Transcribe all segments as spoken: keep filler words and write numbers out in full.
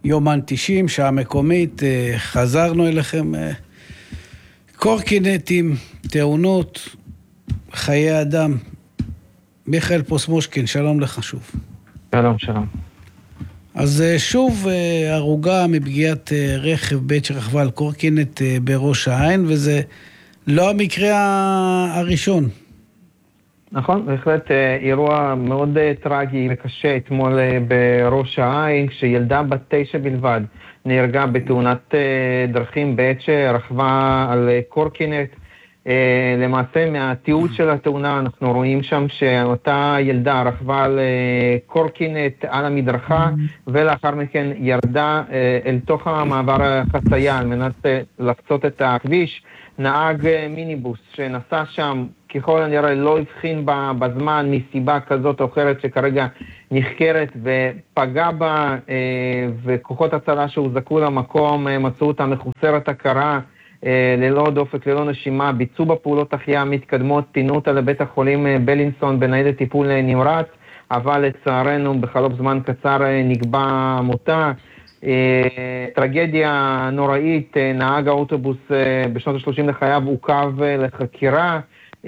יומן תשעים, שעה מקומית, חזרנו אליכם. קורקינטים, תאונות, חיי אדם. מיכאל פוסמושקין, שלום לך שוב. שלום, שלום. אז שוב הרוגה מפגיעת רכב בעת שרכבה על קורקינט בראש העין, וזה לא המקרה הראשון. נכון, בהחלט אירוע מאוד טרגי וקשה אתמול בראש העין, כשילדה בת תשע בלבד נהרגה בתאונת דרכים בעת שרכבה על קורקינט. למעשה מהתיעוד של התאונה אנחנו רואים שם שאותה ילדה רכבה על קורקינט על המדרכה, ולאחר מכן ירדה אל תוך המעבר החצייה על מנת לחצות את הכביש. נהג מיניבוס שנסע שם ככל הנראה לא הבחין בזמן מסיבה כזאת או אחרת שכרגע נחקרת, ופגע בה, וכוחות הצלה שהוזעקו למקום מצאו אותה מחוסרת הכרה, ללא דופק, ללא נשימה, ביצעו בפעולות החייאה מתקדמות, פינו אותה לבית החולים בלינסון בניידת טיפול נמרץ, אבל לצערנו בחלוף זמן קצר נקבע מותה. טרגדיה נוראית, נהג האוטובוס בשנות ה-שלושים לחייו עוכב לחקירה.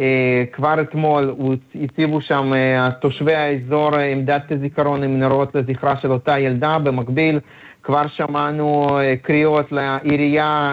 כבר אתמול הציבו שם תושבי האזור עמדת זיכרון עם נרות לזכרה של אותה ילדה. במקביל כבר שמענו קריאות לעירייה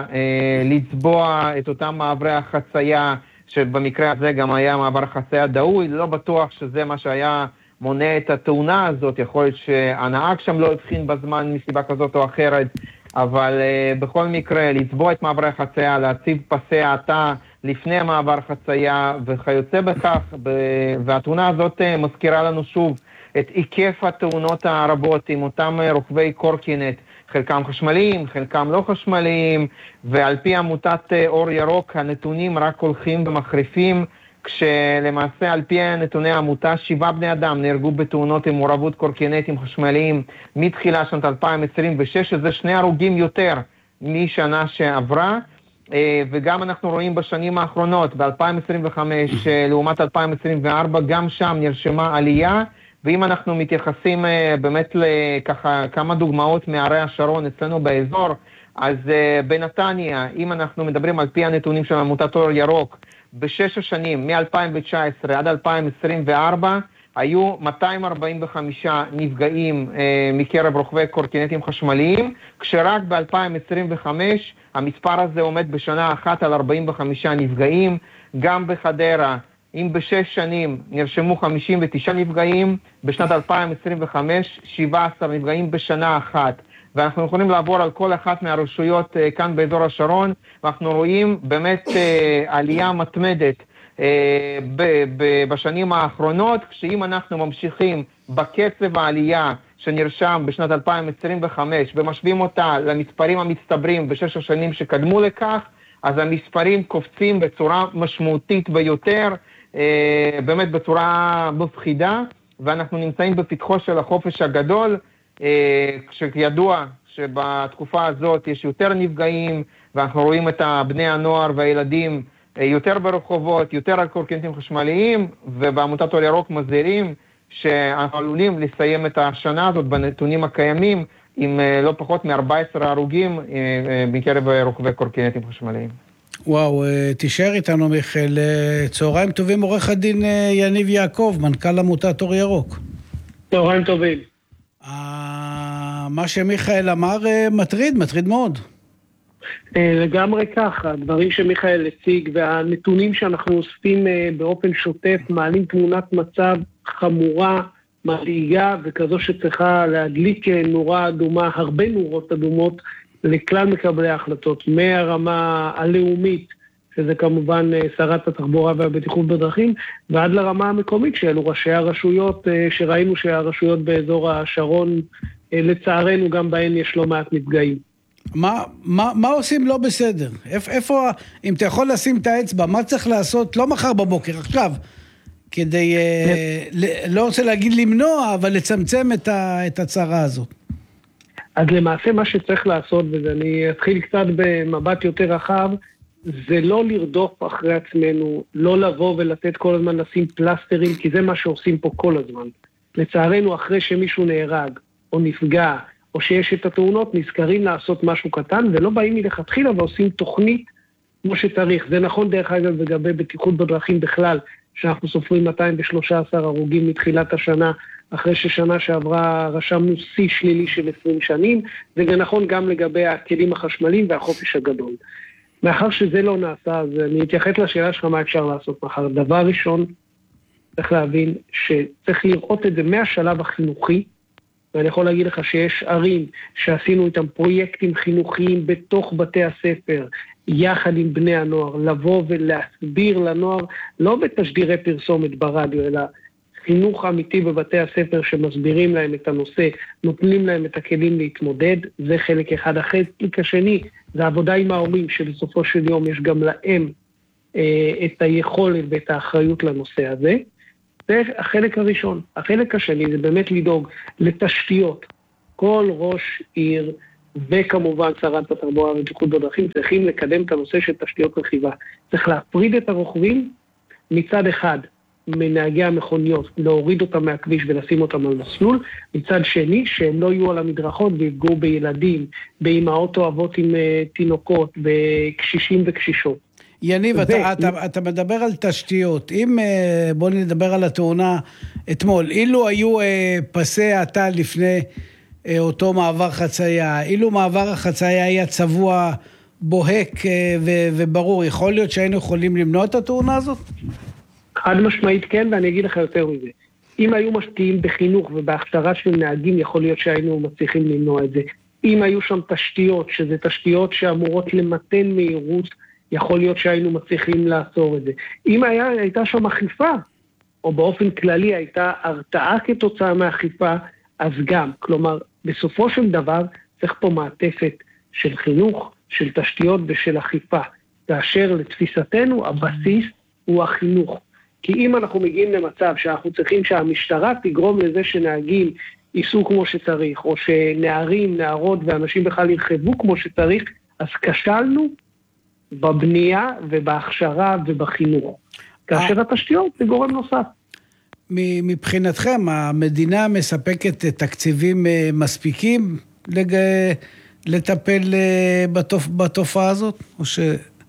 לצבוע את אותם מעברי החצייה, שבמקרה הזה גם היה מעבר חצייה דהוי. לא בטוח שזה מה שהיה מונע את התאונה הזאת, יכול להיות שהנהג שם לא הבחין בזמן מסיבה כזאת או אחרת, אבל uh, בכל מקרה לצבוע את מעברי החצייה, להציב פסי האטה לפני המעבר חצייה וכיוצא בכך, ב- והתאונה הזאת uh, מזכירה לנו שוב את היקף התאונות הרבות עם אותם uh, רוכבי קורקינט, חלקם חשמליים, חלקם לא חשמליים, ועל פי עמותת uh, אור ירוק הנתונים רק הולכים ומחריפים, כשלמעשה על פי נתוני העמותה שבעה בני אדם נהרגו בתאונות עם מעורבות קורקינטים חשמליים מתחילה שנת אלפיים עשרים ושש, שזה שני הרוגים יותר משנה שעברה, וגם אנחנו רואים בשנים האחרונות ב-אלפיים עשרים וחמש לעומת אלפיים עשרים וארבע גם שם נרשמה עלייה. ואם אנחנו מתייחסים באמת לככה כמה דוגמאות מערי השרון אצלנו באזור, אז בנתניה, אם אנחנו מדברים על פי הנתונים של עמותת אור ירוק, בשש השנים, מ-אלפיים תשע עשרה עד אלפיים עשרים וארבע, היו מאתיים ארבעים וחמישה נפגעים אה, מקרב רוכבי קורקינטים חשמליים, כשרק ב-אלפיים עשרים וחמש המספר הזה עומד בשנה אחת על ארבעים וחמישה נפגעים. גם בחדרה, אם בשש שנים נרשמו חמישים ותשעה נפגעים, בשנת אלפיים עשרים וחמש שבעה עשר נפגעים בשנה אחת. ואנחנו יכולים לעבור על כל אחת מהרשויות uh, כאן באזור השרון, ואנחנו רואים באמת uh, עלייה מתמדת uh, ב- ב- בשנים האחרונות, כשאם אנחנו ממשיכים בקצב העלייה שנרשם בשנת אלפיים עשרים וחמש, ומשווים אותה למספרים המצטברים בשש השנים שקדמו לכך, אז המספרים קופצים בצורה משמעותית ביותר, uh, באמת בצורה מפחידה, ואנחנו נמצאים בפתחו של החופש הגדול, כשידוע שבתקופה הזאת יש יותר נפגעים, ואנחנו רואים את בני הנוער והילדים יותר ברחובות, יותר על קורקינטים חשמליים, ובעמותת אור ירוק מזהירים שאנחנו עלולים לסיים את השנה הזאת בנתונים הקיימים עם לא פחות מ-ארבעה עשר הרוגים מקרב רוכבי קורקינטים חשמליים. וואו, תישאר איתנו מיכאל. צהריים טובים, עורך הדין יניב יעקב, מנכ"ל עמותת אור ירוק. צהריים טובים. מה שמיכאל אמר מטריד, מטריד מאוד. לגמרי ככה, הדברים שמיכאל הציג והנתונים שאנחנו אוספים באופן שוטף מעלים תמונת מצב חמורה, מדאיגה, וכזו שצריכה להדליק נורה אדומה, הרבה נורות אדומות לכלל מקבלי ההחלטות, מהרמה הלאומית, שזה כמובן שרת התחבורה והבטיחות בדרכים, ועד לרמה המקומית שאלו ראשי הרשויות, שראינו שהרשויות באזור השרון, לצערנו גם בהן יש לא מעט נפגעים. מה, מה, מה עושים לא בסדר? איפה, איפה, אם אתה יכול לשים את האצבע, מה צריך לעשות, לא מחר בבוקר, עכשיו, כדי, ל, לא רוצה להגיד למנוע, אבל לצמצם את, ה, את הצרה הזאת? אז למעשה מה שצריך לעשות, ואני אתחיל קצת במבט יותר רחב, זה לא לרדוף אחרי עצמנו, לא לבוא ולתת כל הזמן לשים פלסטרים, כי זה מה שעושים פה כל הזמן. לצערנו, אחרי שמישהו נהרג, או נפגע, או שיש את התאונות, נזכרים לעשות משהו קטן, ולא באים מלכתחילה ועושים תוכנית כמו שצריך. זה נכון דרך אגב לגבי בטיחות בדרכים בכלל, שאנחנו סופרים מאתיים ושלושה עשר הרוגים מתחילת השנה, אחרי ששנה שעברה רשמנו שיא שלילי של עשרים שנים, וזה נכון גם לגבי הכלים החשמליים והחופש הגדול. מאחר שזה לא נעשה, אז אני אתייחס לשאלה שלך מה אפשר לעשות מחר. דבר ראשון, צריך להבין שצריך לראות את זה מהשלב החינוכי, ואני יכול להגיד לך שיש ערים שעשינו איתם פרויקטים חינוכיים בתוך בתי הספר, יחד עם בני הנוער, לבוא ולהסביר לנוער, לא בתשדירי פרסומת ברדיו, אלא חינוך אמיתי בבתי הספר שמסבירים להם את הנושא, נותנים להם את הכלים להתמודד, זה חלק אחד. החלק השני, זה עבודה עם ההורים, שבסופו של יום יש גם להם אה, את היכולת ואת האחריות לנושא הזה. זה החלק הראשון. החלק השני זה באמת לדאוג לתשתיות. כל ראש עיר וכמובן שרת התחבורה והבטיחות בדרכים צריכים לקדם את הנושא של תשתיות רכיבה. צריך להפריד את הרוכבים מצד אחד מנהגי המכוניות, להוריד אותם מהכביש ולשים אותם על מסלול, מצד שני שהם לא יהיו על המדרכות ויפגעו בילדים, באמהות או אבות עם uh, תינוקות, בקשישים וקשישות. יניב, ו... אתה, אתה, אתה מדבר על תשתיות. אם, uh, בוא נדבר על התאונה אתמול, אילו היו uh, פסי האטה לפני uh, אותו מעבר חצייה, אילו מעבר החצייה היה צבוע בוהק uh, ו- וברור, יכול להיות שהיינו יכולים למנוע את התאונה הזאת? חד משמעית כן, ואני אגיד לך יותר מזה. אם היו משקיעים בחינוך ובהכשרה של נהגים, יכול להיות שהיינו מצליחים למנוע את זה. אם היו שם תשתיות, שזה תשתיות שאמורות למתן מהירות, יכול להיות שהיינו מצליחים לעצור את זה. אם היה, הייתה שם אכיפה, או באופן כללי הייתה הרתעה כתוצאה מאכיפה, אז גם. כלומר, בסופו של דבר צריך פה מעטפת של חינוך, של תשתיות ושל אכיפה. כאשר לתפיסתנו הבסיס הוא החינוך. כי אם אנחנו מגיעים למצב שאנחנו צריכים שהמשטרה תגרום לזה שנהגים ייסעו כמו שצריך, או שנערים, נערות ואנשים בכלל ירחבו כמו שצריך, אז כשלנו בבנייה ובהכשרה ובחינוך. כאשר התשתיות זה גורם נוסף. מבחינתכם, המדינה מספקת תקציבים מספיקים לג... לטפל בתופ... בתופעה הזאת? או ש...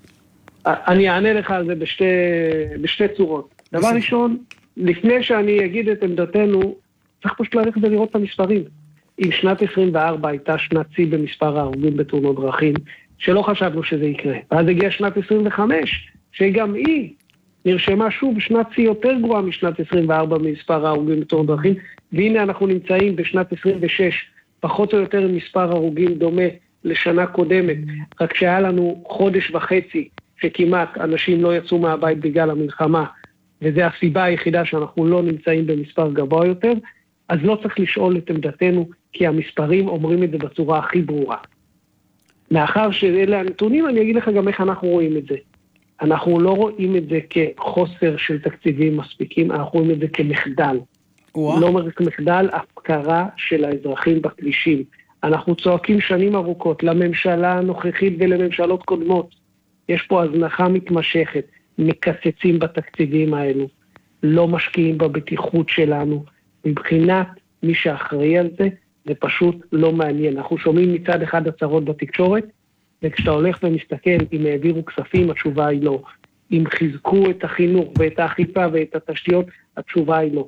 אני אענה לך על זה בשתי, בשתי צורות. דבר ראשון, לפני שאני אגיד את עמדתנו, צריך פשוט ללכת ולראות את המספרים. אם שנת עשרים וארבע הייתה שנת צי במספר ההרוגים בתאונות דרכים, שלא חשבנו שזה יקרה. ואז הגיעה שנת עשרים וחמש, שגם היא נרשמה שוב שנת צי יותר גרועה משנת עשרים וארבע במספר ההרוגים בתאונות דרכים, והנה אנחנו נמצאים בשנת עשרים ושש, פחות או יותר מספר הרוגים דומה לשנה קודמת, רק שהיה לנו חודש וחצי, שכמעט אנשים לא יצאו מהבית בגלל המלחמה, וזו הסיבה היחידה שאנחנו לא נמצאים במספר גבוה יותר, אז לא צריך לשאול את עמדתנו, כי המספרים אומרים את זה בצורה הכי ברורה. מאחר שאלה הנתונים, אני אגיד לך גם איך אנחנו רואים את זה. אנחנו לא רואים את זה כחוסר של תקציבים מספיקים, אנחנו רואים את זה כמחדל. ווא. לא רק מחדל, הפקרה של האזרחים בכבישים. אנחנו צועקים שנים ארוכות לממשלה הנוכחית ולממשלות קודמות. יש פה הזנחה מתמשכת, מקצצים בתקציבים האלו, לא משקיעים בבטיחות שלנו. מבחינת מי שאחראי על זה, זה פשוט לא מעניין. אנחנו שומעים מצד אחד הצהרות בתקשורת, וכשאתה הולך ומסתכל אם העבירו כספים, התשובה היא לא. אם חיזקו את החינוך ואת האכיפה ואת התשתיות, התשובה היא לא.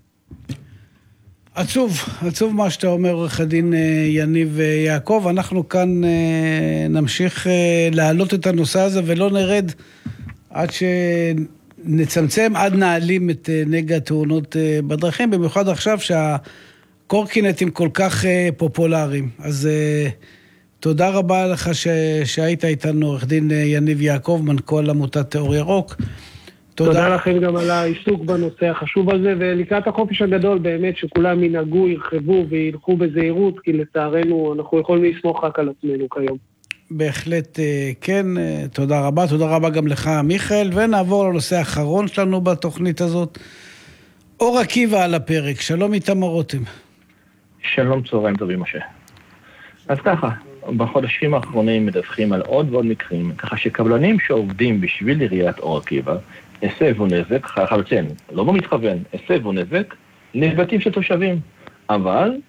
עצוב, עצוב מה שאתה אומר, עורך הדין יניב יעקב. אנחנו כאן נמשיך להעלות את הנושא הזה ולא נרד עד שנצמצם, עד נעלים את נגע התאונות בדרכים, במיוחד עכשיו שהקורקינטים כל כך פופולריים. אז תודה רבה לך ש... שהיית איתנו, עורך דין יניב יעקב, מנכ"ל עמותת אור ירוק. תודה. תודה לכם גם על העיסוק בנושא החשוב הזה, ולקראת החופש הגדול באמת שכולם ינהגו, ירחבו וילכו בזהירות, כי לצערנו אנחנו יכולים לסמוך רק על עצמנו כיום. בהחלט כן, תודה רבה, תודה רבה גם לך מיכאל, ונעבור לנושא האחרון שלנו בתוכנית הזאת. אור עקיבא על הפרק, שלום איתמר רותם. שלום, צהריים טובים משה. אז ככה, בחודשים האחרונים מדווחים על עוד ועוד מקרים, ככה שקבלנים שעובדים בשביל עיריית אור עקיבא, הסב ונזק, חלצן, לא במתכוון, הסב ונזק, לבתים של תושבים. אבל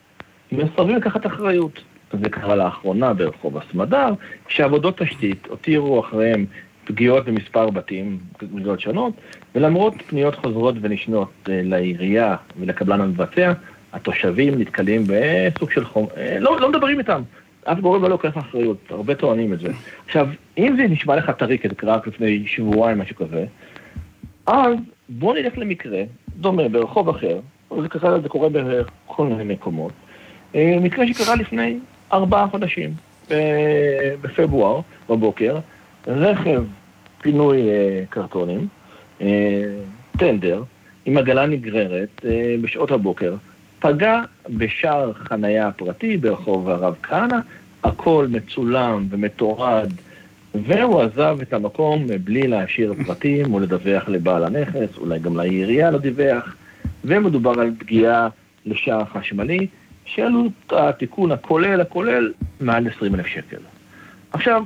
מסרבים לקחת אחריות. זה קרה לאחרונה ברחוב הסמדר, כשעבודות תשתית הותירו אחריהם פגיעות במספר בתים, פגיעות שונות, ולמרות פניות חוזרות ונשנות לעירייה ולקבלן המבצע, התושבים נתקלים בסוג של חום, לא, לא מדברים איתם, אף גורם לא לוקח אחריות, הרבה טוענים את זה. עכשיו, אם זה נשמע לך טרי כדקרק לפני שבועיים, משהו כזה, אז בוא נלך למקרה, דומה ברחוב אחר, זה, קרה, זה קורה בכל מיני מקומות, מקרה שקרה לפני ארבעה חודשים, בפברואר, בבוקר, רכב פינוי קרטונים, טנדר, עם עגלה נגררת בשעות הבוקר, פגע בשער חנייה פרטי ברחוב הרב כהנא, הכל מצולם ומתועד, והוא עזב את המקום בלי להשאיר פרטים או לדווח לבעל הנכס, אולי גם לעירייה לא דיווח, ומדובר על פגיעה לשער חשמלי, שעלות התיקון הכולל, הכולל, מעל עשרים אלף שקל. עכשיו,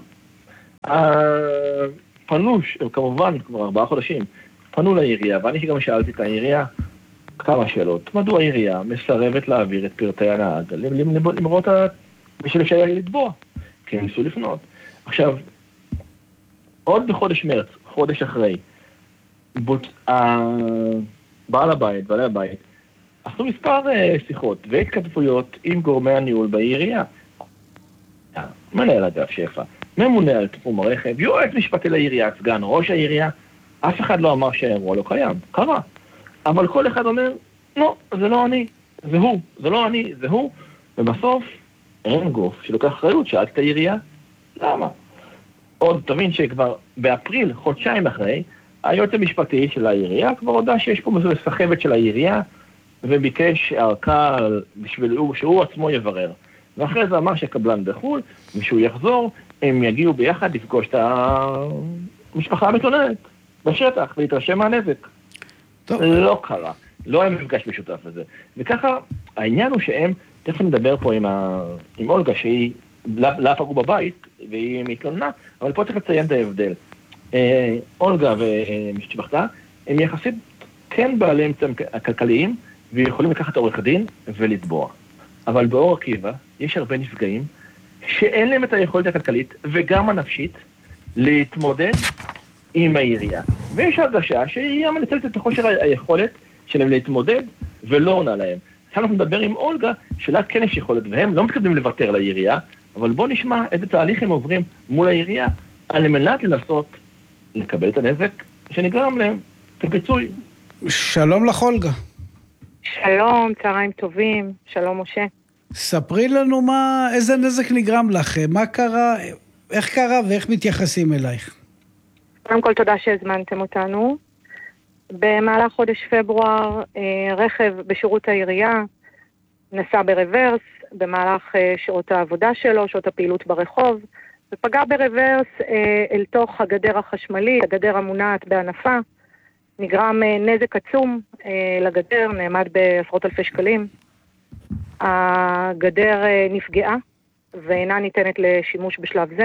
פנו, כמובן, כבר ארבעה חודשים, פנו לעירייה, ואני גם שאלתי את העירייה כמה שאלות. מדוע העירייה מסרבת להעביר את פרטי הנהג, למרות בשביל אפשר לתבוע, כי הם ניסו לפנות. עכשיו, עוד בחודש מרץ, חודש אחרי, בעל הבית, בעלי הבית, עשו מספר שיחות והתכתבויות עם גורמי הניהול בעירייה. מנהל אגף שפע, ממונה על תחום הרכב, יועץ משפטי לעירייה, סגן ראש העירייה, אף אחד לא אמר שהאירוע לא קיים, קרה. אבל כל אחד אומר, לא, זה לא אני, זה הוא, זה לא אני, זה הוא. ובסוף, אין גוף שלוקח אחריות, שאלתי את העירייה, למה? עוד תבין שכבר באפריל, חודשיים אחרי, היועץ המשפטי של העירייה כבר הודע שיש פה סחבת של העירייה, וביקש ארכה בשביל שהוא עצמו יברר. ואחרי זה אמר שהקבלן בחול, ושהוא יחזור, הם יגיעו ביחד לפגוש את המשפחה המתלוננת בשטח, ולהתרשם מהנזק. טוב. לא קרה, לא היה מפגש משותף לזה. וככה, העניין הוא שהם, תכף נדבר פה עם, ה... עם אולגה, שהיא לא פגעו בבית, והיא מתלוננה, אבל פה צריך לציין את ההבדל. אה, אולגה ומשפחתה, הם יחסית כן בעלי אמצעים הכלכליים, ויכולים לקחת עורך דין ולתבוע. אבל באור עקיבא יש הרבה נפגעים שאין להם את היכולת הכלכלית וגם הנפשית להתמודד עם העירייה. ויש הרגשה שהעירייה מנצלת את חוסר היכולת שלהם להתמודד ולא עונה להם. עכשיו אנחנו נדבר עם אולגה שלה כן יש יכולת, והם לא מתקדמים לוותר לעירייה, אבל בוא נשמע איזה תהליך הם עוברים מול העירייה על מנת לנסות לקבל את הנזק שנגרם להם כפיצוי. שלום לך אולגה. שלום, צהריים טובים, שלום משה. ספרי לנו מה, איזה נזק נגרם לך, מה קרה, איך קרה ואיך מתייחסים אלייך. קודם כל תודה שהזמנתם אותנו. במהלך חודש פברואר רכב בשירות העירייה נסע ברוורס במהלך שעות העבודה שלו, שעות הפעילות ברחוב, ופגע ברוורס אל תוך הגדר החשמלי, הגדר המונעת בענפה. נגרם נזק עצום לגדר, נעמד בעשרות אלפי שקלים. הגדר נפגעה ואינה ניתנת לשימוש בשלב זה,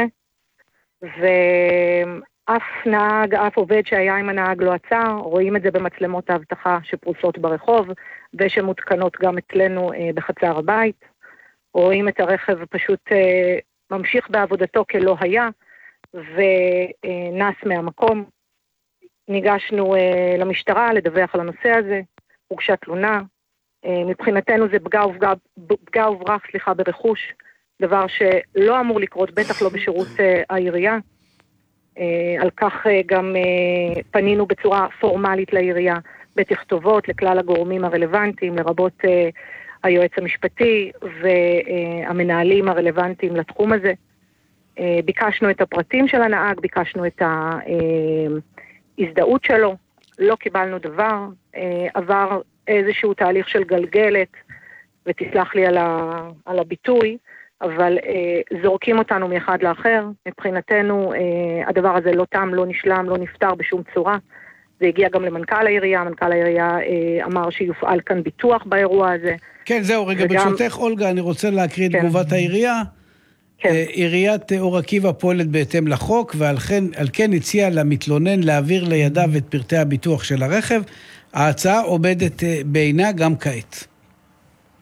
ואף נהג, אף עובד שהיה עם הנהג לא עצר. רואים את זה במצלמות האבטחה שפרוסות ברחוב ושמותקנות גם אצלנו בחצר הבית. רואים את הרכב פשוט ממשיך בעבודתו כלא היה ונס מהמקום. ניגשנו uh, למשטרה לדווח על הנושא הזה, הוגשה תלונה. Uh, מבחינתנו זה פגע ובגע וברח, סליחה, ברכוש, דבר שלא אמור לקרות, בטח לא בשירות uh, העירייה. Uh, על כך uh, גם uh, פנינו בצורה פורמלית לעירייה, בתכתובות לכלל הגורמים הרלוונטיים, לרבות uh, היועץ המשפטי והמנהלים uh, הרלוונטיים לתחום הזה. Uh, ביקשנו את הפרטים של הנהג, ביקשנו את ה... Uh, הזדהות שלו, לא קיבלנו דבר, עבר איזשהו תהליך של גלגלת, ותסלח לי על, ה, על הביטוי, אבל זורקים אותנו מאחד לאחר. מבחינתנו הדבר הזה לא תם, לא נשלם, לא נפטר בשום צורה. זה הגיע גם למנכ"ל העירייה, מנכ"ל העירייה אמר שיופעל כאן ביטוח באירוע הזה. כן, זהו, רגע, וגם... ברשותך, אולגה, אני רוצה להקריא את כן. תגובת העירייה. כן. עיריית אור עקיבא פועלת בהתאם לחוק, ועל כן, על כן הציע למתלונן להעביר לידיו את פרטי הביטוח של הרכב. ההצעה עומדת בעינה גם כעת.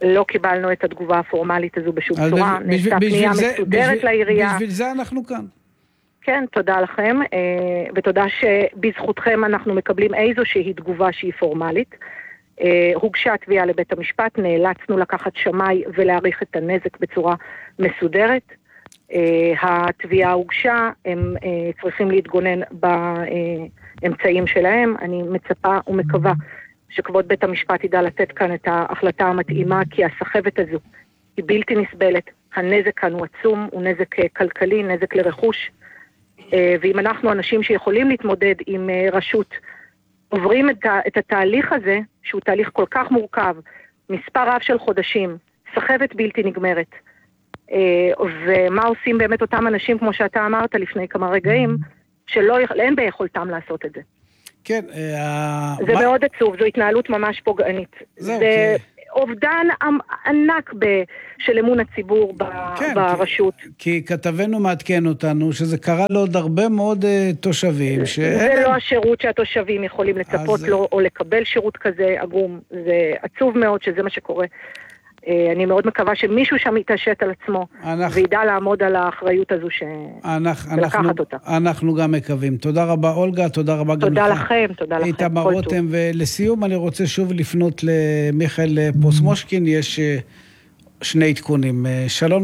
לא קיבלנו את התגובה הפורמלית הזו בשום צורה, בשביל, נעשתה בשביל פנייה זה, מסודרת בשביל, לעירייה. בשביל זה אנחנו כאן. כן, תודה לכם, ותודה שבזכותכם אנחנו מקבלים איזושהי תגובה שהיא פורמלית. הוגשה תביעה לבית המשפט, נאלצנו לקחת שמאי ולהעריך את הנזק בצורה מסודרת. התביעה הוגשה, הם צריכים להתגונן באמצעים שלהם. אני מצפה ומקווה שכבוד בית המשפט ידע לתת כאן את ההחלטה המתאימה, כי הסחבת הזו היא בלתי נסבלת. הנזק כאן הוא עצום, הוא נזק כלכלי, נזק לרכוש. ואם אנחנו אנשים שיכולים להתמודד עם רשות, עוברים את, את התהליך הזה, שהוא תהליך כל כך מורכב, מספר רב של חודשים, סחבת בלתי נגמרת. ומה עושים באמת אותם אנשים, כמו שאתה אמרת לפני כמה רגעים, שלא, אין ביכולתם לעשות את זה. כן. זה מאוד עצוב, זו התנהלות ממש פוגענית. זה אובדן ענק של אמון הציבור ברשות. כי כתבנו מעדכן אותנו שזה קרה לעוד הרבה מאוד תושבים. זה לא השירות שהתושבים יכולים לצפות לו, או לקבל שירות כזה עגום. זה עצוב מאוד שזה מה שקורה. אני מאוד מקווה שמישהו שם יתעשת על עצמו, וידע לעמוד על האחריות הזו ולקחת אותה. אנחנו גם מקווים. תודה רבה אולגה, תודה רבה גם לך. תודה לכם, תודה לכם. איתמר רותם, ולסיום אני רוצה שוב לפנות למיכאל פוסמושקין, יש שני עדכונים. שלום